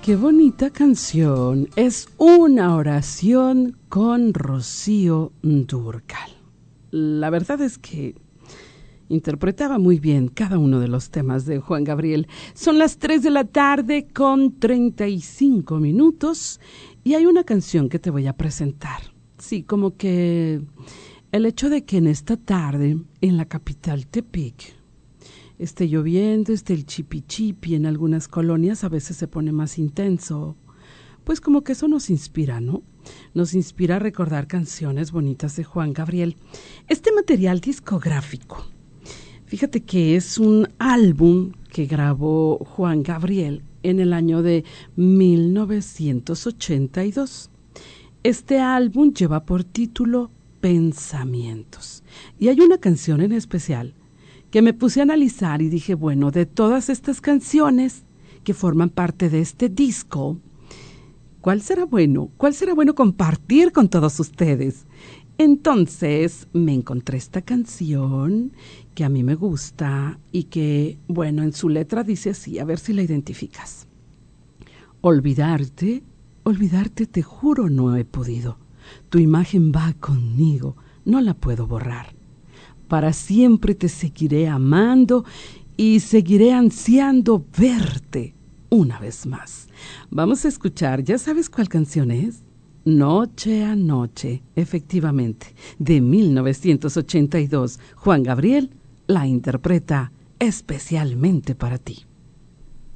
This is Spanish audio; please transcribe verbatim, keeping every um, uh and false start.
qué bonita canción. Es una oración con Rocío Dúrcal. La verdad es que interpretaba muy bien cada uno de los temas de Juan Gabriel. Son las tres de la tarde con treinta y cinco minutos y hay una canción que te voy a presentar. Sí, como que el hecho de que en esta tarde en la capital Tepic esté lloviendo, esté el chipi chipi en algunas colonias, a veces se pone más intenso, pues como que eso nos inspira, ¿no? Nos inspira a recordar canciones bonitas de Juan Gabriel. Este material discográfico, fíjate que es un álbum que grabó Juan Gabriel en el año de mil novecientos ochenta y dos. Este álbum lleva por título Pensamientos y hay una canción en especial que me puse a analizar y dije, bueno, de todas estas canciones que forman parte de este disco, ¿cuál será bueno? ¿Cuál será bueno compartir con todos ustedes? Entonces me encontré esta canción que a mí me gusta y que, bueno, en su letra dice así, a ver si la identificas. Olvidarte, olvidarte te juro no he podido. Tu imagen va conmigo, no la puedo borrar. Para siempre te seguiré amando y seguiré ansiando verte una vez más. Vamos a escuchar, ¿ya sabes cuál canción es? Noche a Noche, efectivamente, de mil novecientos ochenta y dos. Juan Gabriel la interpreta especialmente para ti.